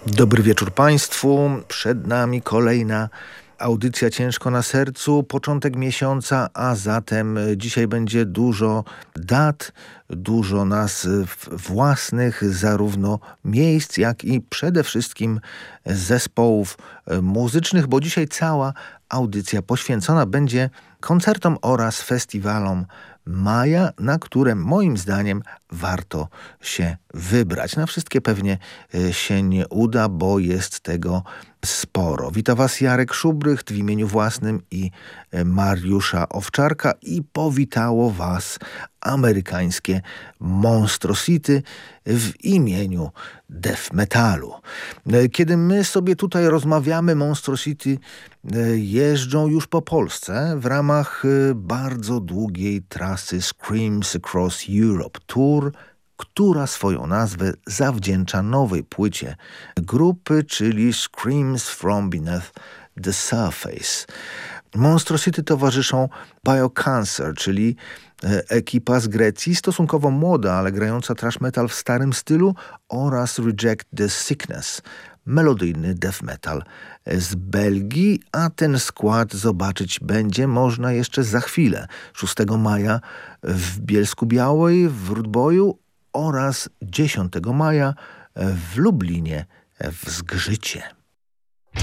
Dobry wieczór Państwu. Przed nami kolejna audycja Ciężko na sercu, początek miesiąca, a zatem dzisiaj będzie dużo dat, dużo nazw własnych, zarówno miejsc, jak i przede wszystkim zespołów muzycznych, bo dzisiaj cała audycja poświęcona będzie koncertom oraz festiwalom maja, na które moim zdaniem warto się wybrać. Na wszystkie pewnie się nie uda, bo jest tego sporo. Witam Was Jarek Szubrycht w imieniu własnym i Mariusza Owczarka i powitało Was amerykańskie Monstrosity w imieniu death metalu. Kiedy my sobie tutaj rozmawiamy, Monstrosity jeżdżą już po Polsce w ramach bardzo długiej trasy Screams Across Europe Tour, która swoją nazwę zawdzięcza nowej płycie grupy, czyli Screams from Beneath the Surface. Monstrosity towarzyszą Biocancer, czyli ekipa z Grecji, stosunkowo młoda, ale grająca thrash metal w starym stylu, oraz Reject the Sickness, melodyjny death metal z Belgii, a ten skład zobaczyć będzie można jeszcze za chwilę, 6 maja w Bielsku-Białej, w Rudboju oraz 10 maja w Lublinie w Zgrzycie.